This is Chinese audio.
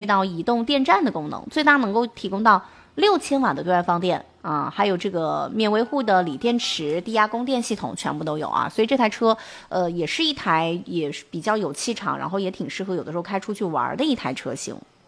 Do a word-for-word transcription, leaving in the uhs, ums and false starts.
到移动电站的功能，最大能够提供到六千瓦的对外放电啊，还有这个免维护的锂电池、低压供电系统全部都有啊，所以这台车呃也是一台也是比较有气场，然后也挺适合有的时候开出去玩的一台车型。